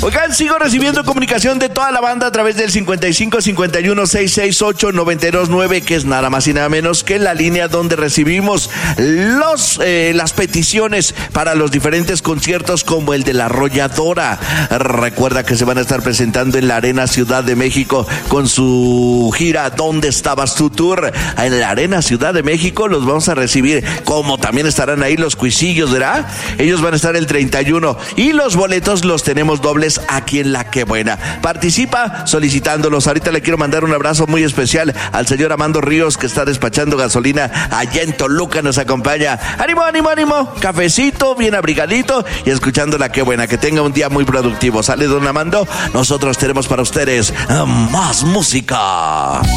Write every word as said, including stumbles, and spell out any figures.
Oigan, sigo recibiendo comunicación de toda la banda a través del cincuenta y cinco cincuenta y uno sesenta y seis ocho noventa y dos nueve, que es nada más y nada menos que la línea donde recibimos los eh, las peticiones para los diferentes conciertos, como el de La Arrolladora. Recuerda que se van a estar presentando en la Arena Ciudad de México con su gira ¿Dónde estabas tu tour? En la Arena Ciudad de México los vamos a recibir, como también estarán ahí los Cuisillos, ¿verdad? Ellos van a estar el treinta y uno y los boletos los tenemos dobles aquí en La Qué Buena. Participa solicitándolos. Ahorita le quiero mandar un abrazo muy especial al señor Amando Ríos, que está despachando gasolina allá en Toluca, nos acompaña. ¡Ánimo, ánimo, ánimo! Cafecito, bien abrigadito y escuchando La Qué Buena. Que tenga un día muy productivo. Sale don Amando. Nosotros tenemos para ustedes más música.